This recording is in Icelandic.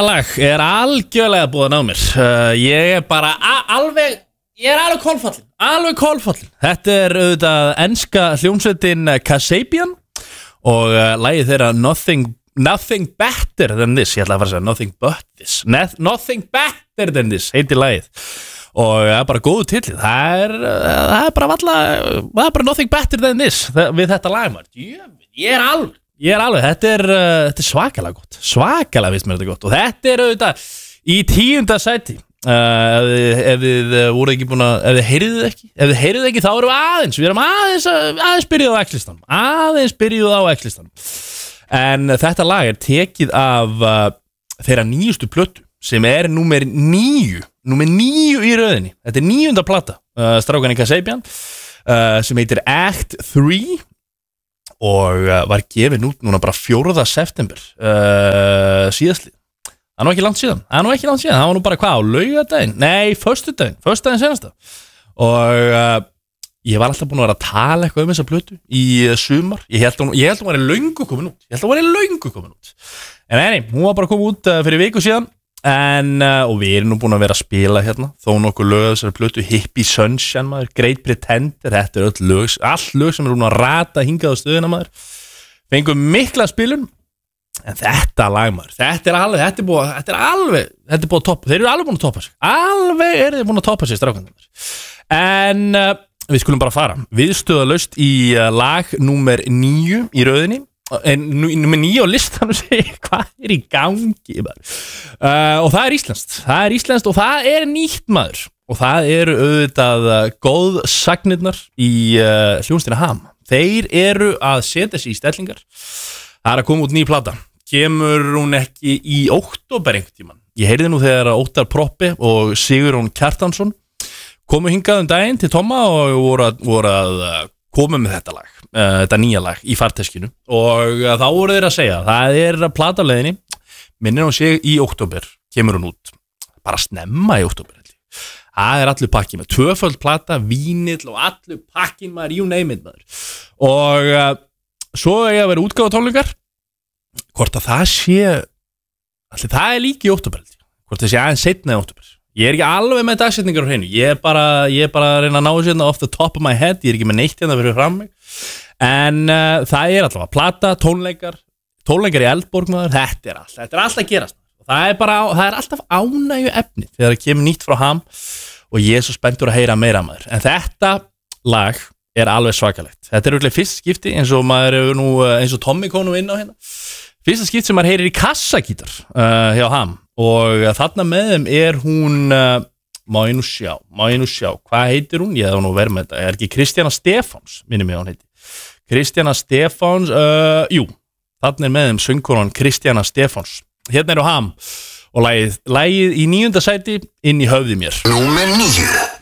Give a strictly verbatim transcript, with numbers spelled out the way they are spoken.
lag er algjörlega búið að ná mér uh, Ég er bara alveg Ég er alveg kolfallin Alveg kolfallin Þetta er auðvitað enska hljómsveitin Kasabian Og uh, lagið þeirra Nothing, nothing Better Than This Ég ætla að fara að segja Nothing But This Nothing Better Than This heitir lagið Og það er bara góðu titli Það er, það er bara valla Það er bara Nothing Better Than This Við þetta lag maður Ég er alveg Ég er alveg, þetta er, uh, þetta er svakalega gott Svakalega vist mér þetta gott Og þetta er auðvitað í tíunda sæti uh, Ef þið, ef þið uh, voru ekki búin að Ef þið heyriðu ekki Ef þið heyriðu ekki þá erum við aðeins Við erum aðeins, aðeins byrjuð á X-listanum Aðeins byrjuð á X-listanum En uh, þetta lag er tekið af uh, þeirra nýjustu plötu Sem er númer níu Númer níu í röðinni Þetta er níunda plata uh, Strákan í Kasabian uh, Sem heitir Act þrjú og uh, var gefin út núna bara fjórða september uh, síðastlið. Það er nú ekki langt síðan. Það er nú ekki langt síðan. Það var nú bara hvað á laugardaginn? Nei, föstudaginn. Föstudaginn senasta. Og uh, ég var alltaf búin að vera að tala eitthvað um þessa plötu í uh, sumar. Ég held að hún, ég held að hún var í löngu komin út. Ég held að hún var í löngu komin út. En nei, hún var bara komin út uh, fyrir viku síðan. En, uh, og við erum nú búin að vera að spila hérna þó nokkuð lög þessari plötu Hippie Sunshine maður, Great Pretender þetta er öll lög, all lög sem er búin að rata hingað á stöðuna maður fengum mikla spilun en þetta lag maður, þetta er alveg þetta er búin, þetta er alveg, þetta er búin að toppa þeir eru alveg búin að toppa sig, alveg eru þeir búin að toppa sig strákandi en uh, við skulum bara fara, viðstöðalaust í uh, lag númer níu í röðinni en númer níu á listanum segir hvað er í gangi uh, og það er íslenskt það er íslenskt og það er nýtt maður og það eru auðvitað uh, góð sagnirnar í uh, hljómsveitina Ham þeir eru að setja sig í stellingar það er að koma út ný plata kemur hún ekki í október einhvern tímann ég heyrði nú þegar Óttar Proppi og Sigurjón Kjartansson komu hingað um daginn til Tomma og voru að, voru að uh, koma með þetta lag uh, þetta nýja lag í farteskinu og uh, þá voru þeir að segja það er að plataleiðinni minnir hún sig í október kemur hún út bara snemma í október það er allur pakki með tvöföld plata, vínill og allur pakkin maður, you name it maður og uh, svo er ég að vera útgáfa tónleikar hvort að það sé allir það er líka í október hvort það sé aðeins seinna í október ég er ekki alveg með dagsetningar á hreinu ég er bara, ég er bara að reyna að ná þessu off the top of my head, ég er ekki með neitt hérna fyrir fram mig en uh, það er allavega plata, tónleikar tónleikar í Eldborg maður, þetta er allt þetta er allt að gerast og það er bara, það er alltaf ánægju efni þegar það kemur nýtt frá Ham og ég er svo spenntur að heyra meira maður en þetta lag er alveg svakalegt þetta er auðvitað fyrst skipti eins og maður er nú eins og Tommy kom nú inn á hérna fyrsta skipti sem maður heyrir í kassagítar uh, hjá Ham og þarna með þeim er hún uh, má ég nú sjá, má ég nú sjá hvað heitir hún, ég hef nú verið með þetta er ekki Kristjana Stefáns, minnum ég að hún heiti Kristjana Stefáns uh, jú, þarna er með þeim söngkonan Kristjana Stefáns, hérna eru Ham og lagið, lagið í níunda sæti inn í höfði mér Númer níu